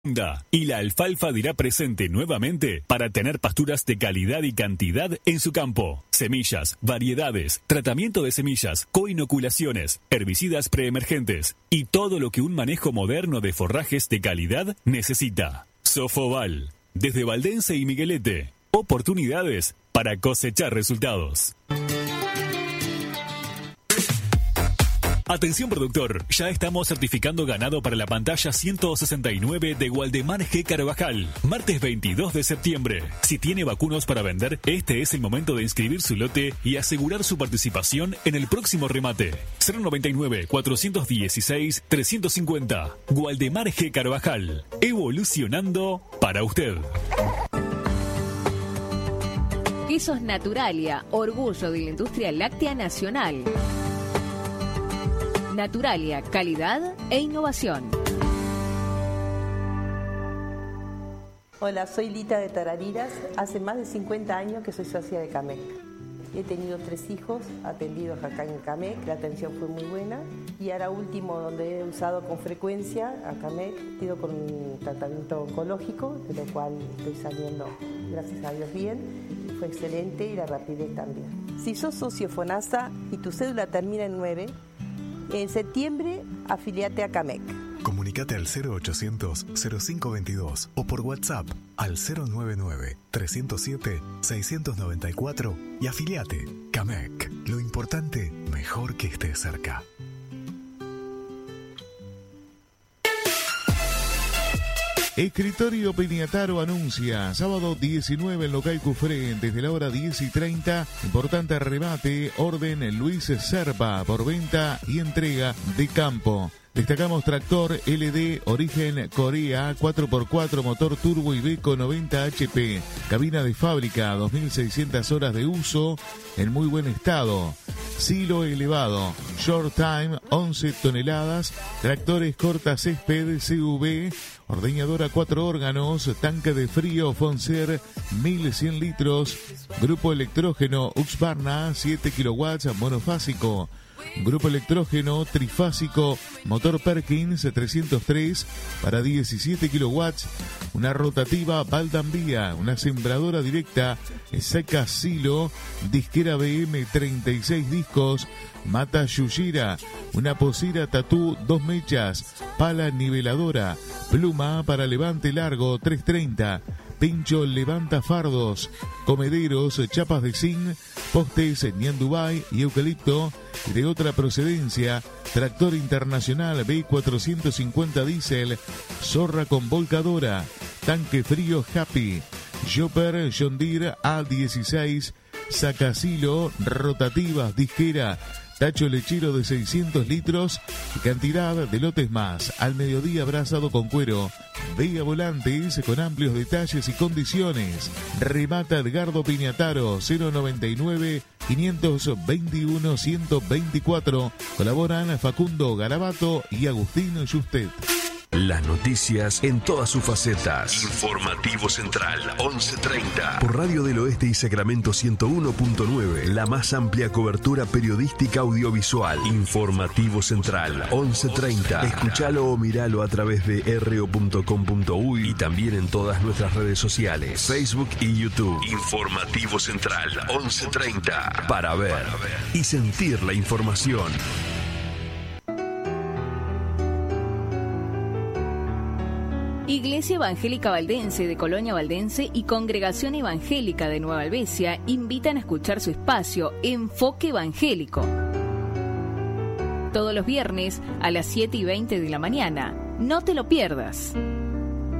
Y la alfalfa dirá presente nuevamente para tener pasturas de calidad y cantidad en su campo. Semillas, variedades, tratamiento de semillas, coinoculaciones, herbicidas preemergentes y todo lo que un manejo moderno de forrajes de calidad necesita. Sofoval, desde Valdense y Miguelete. Oportunidades para cosechar resultados. Atención productor, ya estamos certificando ganado para la pantalla 169 de Waldemar G. Carvajal, martes 22 de septiembre. Si tiene vacunos para vender, este es el momento de inscribir su lote y asegurar su participación en el próximo remate. 099-416-350. Waldemar G. Carvajal, evolucionando para usted. Quesos Naturalia, orgullo de la industria láctea nacional. Naturalia, calidad e innovación. Hola, soy Lita de Tarariras. Hace más de 50 años que soy socia de CAMEC. He tenido 3 hijos atendidos acá en CAMEC, la atención fue muy buena. Y ahora último, donde he usado con frecuencia a CAMEC, he ido con un tratamiento oncológico, de lo cual estoy saliendo, gracias a Dios, bien. Fue excelente y la rapidez también. Si sos socio FONASA y tu cédula termina en 9, en septiembre, afiliate a CAMEC. Comunicate al 0800-0522 o por WhatsApp al 099-307-694 y afiliate. CAMEC. Lo importante, mejor que estés cerca. Escritorio Piñataro anuncia sábado 19 en local Cufré desde la hora 10:30. Importante remate, orden Luis Serpa por venta y entrega de campo. Destacamos tractor LD origen Corea 4x4 motor turbo Iveco 90 HP. Cabina de fábrica, 2600 horas de uso en muy buen estado. Silo elevado, short time 11 toneladas. Tractores corta césped CV. Ordeñadora 4 órganos, tanque de frío Fonser 1100 litros, grupo electrógeno Husqvarna 7 kilowatts monofásico, grupo electrógeno trifásico, motor Perkins 303 para 17 kilowatts, una rotativa Valdambía, una sembradora directa seca Silo, disquera BM 36 discos, Mata Yujira, una posera Tatú 2 mechas, pala niveladora, pluma para levante largo 330, pincho levanta fardos, comederos, chapas de zinc, postes Nian Dubai y eucalipto de otra procedencia, tractor internacional B450 diésel, zorra con volcadora, tanque frío Happy, Jopper John Deere A16, sacasilo, rotativas, disquera, tacho lechero de 600 litros y cantidad de lotes más. Al mediodía abrazado con cuero. Vega Volantes con amplios detalles y condiciones. Remata Edgardo Piñataro 099-521-124. Colaboran Facundo Garabato y Agustín Justet. Las noticias en todas sus facetas. Informativo Central, 11:30. Por Radio del Oeste y Sacramento 101.9. La más amplia cobertura periodística audiovisual. Informativo Central, 11:30. Escuchalo o miralo a través de ro.com.uy y también en todas nuestras redes sociales, Facebook y YouTube. Informativo Central, 11:30. Para ver y sentir la información. Iglesia Evangélica Valdense de Colonia Valdense y Congregación Evangélica de Nueva Albesia invitan a escuchar su espacio Enfoque Evangélico. Todos los viernes a las 7:20 de la mañana. No te lo pierdas.